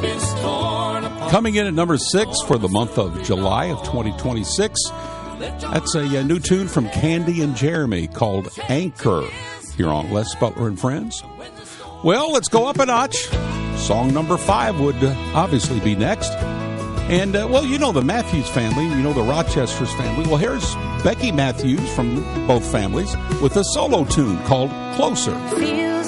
Coming in at number 6 for the month of July of 2026. That's a new tune from Candy and Jeremy called Anchor here on Les Butler and Friends. Well, let's go up a notch. Song number 5 would obviously be next. And, well, you know the Matthews family, you know the Rochester's family. Well, here's Becky Matthews from both families with a solo tune called Closer.